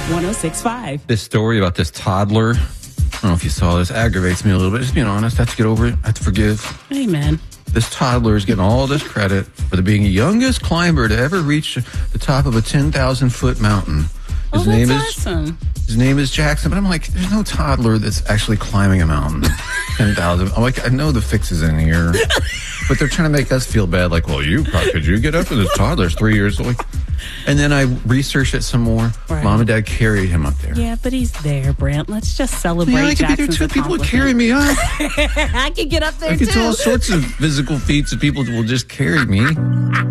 1065. This story about this toddler, I don't know if you saw this, aggravates me a little bit. Just being honest, I have to get over it. I have to forgive. Amen. This toddler is getting all this credit for being the youngest climber to ever reach the top of a 10,000-foot mountain. His name is awesome. His name is Jackson, but I'm like, there's no toddler that's actually climbing a mountain. 10,000. I'm like, I know the fix is in here, but they're trying to make us feel bad. Like, well, could you get up with this toddler's 3 years old? And then I researched it some more. Right. Mom and Dad carried him up there. Yeah, but he's there, Brent. Let's just celebrate. Yeah, I could be there too. People would carry me up. I could get up there I too. could do all sorts of physical feats, and people will just carry me.